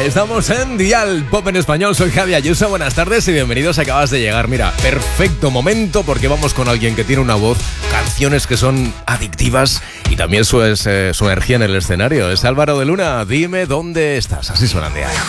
Estamos en Dial Pop en Español. Soy Javi Ayuso. Buenas tardes y bienvenidos. Acabas de llegar. Mira, perfecto momento porque vamos con alguien que tiene una voz, canciones que son adictivas y también su energía en el escenario. Es Álvaro de Luna. Dime dónde estás. Así suena en Dial.